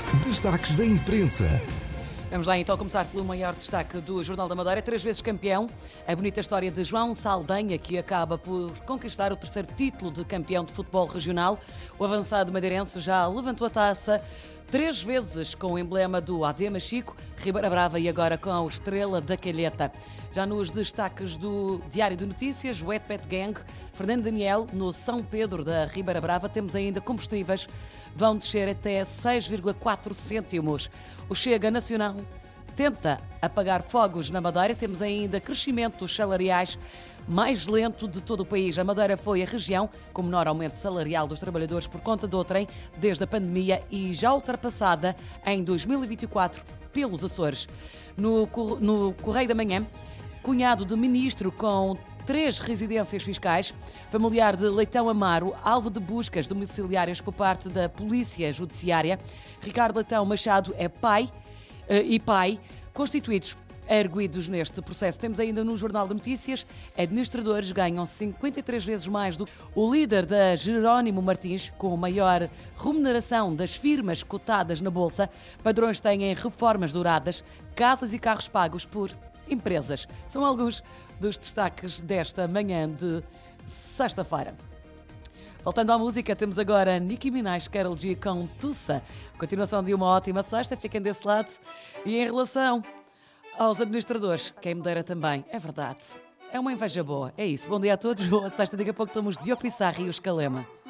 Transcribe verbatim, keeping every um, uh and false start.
Destaques da imprensa. Vamos lá então começar pelo maior destaque do Jornal da Madeira, três vezes campeão. A bonita história de João Saldanha, que acaba por conquistar o terceiro título de campeão de futebol regional. O avançado madeirense já levantou a taça três vezes com o emblema do A D Machico, Ribeira Brava e agora com a Estrela da Calheta. Já nos destaques do Diário de Notícias, Wet Pet Gang, Fernando Daniel, no São Pedro da Ribeira Brava, temos ainda combustíveis, vão descer até seis vírgula quatro cêntimos. O Chega Nacional tenta apagar fogos na Madeira, temos ainda crescimentos salariais mais lento de todo o país. A Madeira foi a região com menor aumento salarial dos trabalhadores por conta do trem desde a pandemia e já ultrapassada em dois mil e vinte e quatro pelos Açores. No, no Correio da Manhã, cunhado de ministro com três residências fiscais, familiar de Leitão Amaro, alvo de buscas domiciliárias por parte da Polícia Judiciária. Ricardo Leitão Machado é pai e pai constituídos erguidos neste processo. Temos ainda no Jornal de Notícias, administradores ganham cinquenta e três vezes mais do que o líder da Jerónimo Martins, com a maior remuneração das firmas cotadas na Bolsa. Padrões têm reformas douradas, casas e carros pagos por empresas. São alguns dos destaques desta manhã de sexta-feira. Voltando à música, temos agora Nicki Minaj, Karol G com Tussa. Continuação de uma ótima sexta, fiquem desse lado. E em relação aos administradores, quem me dera também, é verdade. É uma inveja boa, é isso. Bom dia a todos, boa sexta. Daqui a pouco estamos Diogo Pissarri e o Escalema.